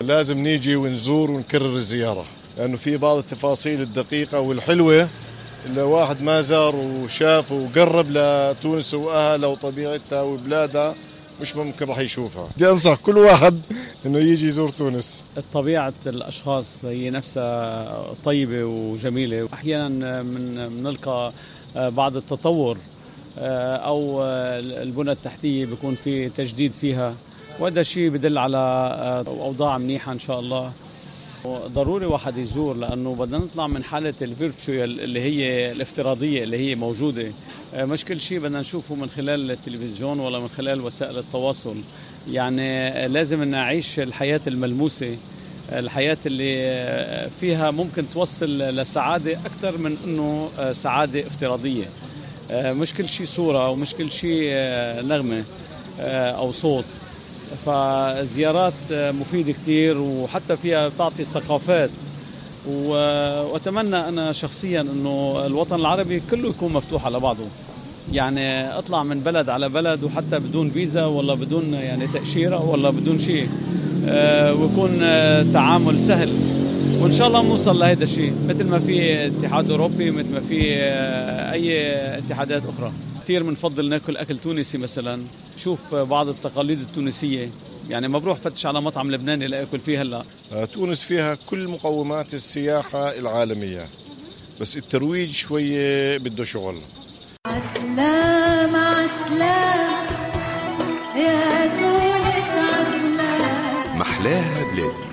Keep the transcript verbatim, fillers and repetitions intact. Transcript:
لازم نيجي ونزور ونكرر الزيارة، لأنه في بعض التفاصيل الدقيقة والحلوة اللي واحد ما زار وشاف وقرب لتونس وأهلها وطبيعتها وبلادها مش ممكن راح يشوفها. بدي أنصح كل واحد إنه يجي يزور تونس. طبيعة الأشخاص هي نفسها طيبة وجميلة، أحيانا من بنلقى بعض التطور أو البنى التحتية بيكون في تجديد فيها، وهذا الشيء بدل على أوضاع منيحة إن شاء الله. ضروري واحد يزور، لأنه بدنا نطلع من حالة الفيرتشوال اللي هي الافتراضية اللي هي موجودة. مش كل شيء بدنا نشوفه من خلال التلفزيون ولا من خلال وسائل التواصل، يعني لازم نعيش الحياة الملموسة، الحياة اللي فيها ممكن توصل لسعادة أكثر من أنه سعادة افتراضية. مش كل شيء صورة ومش كل شيء نغمة أو صوت. فزيارات مفيدة كتير، وحتى فيها تعطي ثقافات، وأتمنى أنا شخصيا أنه الوطن العربي كله يكون مفتوح على بعضه، يعني أطلع من بلد على بلد وحتى بدون فيزا ولا بدون يعني تأشيرة ولا بدون شيء، ويكون تعامل سهل، وإن شاء الله نوصل لهذا الشيء مثل ما في اتحاد أوروبي، مثل ما في أي اتحادات أخرى. كثير بنفضل ناكل أكل تونسي مثلا، شوف بعض التقاليد التونسية، يعني ما بروح فتش على مطعم لبناني لأكل فيه هلا. تونس فيها كل مقومات السياحة العالمية، بس الترويج شوية بده شغل. عسلام عسلام يا تونس عسلام، محلاها بلادي.